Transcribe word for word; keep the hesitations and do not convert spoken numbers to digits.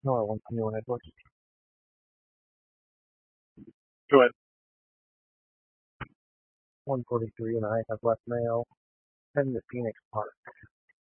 No, I want new one. Edward. Go ahead. one forty-three and I have left mail. Heading to Phoenix Park.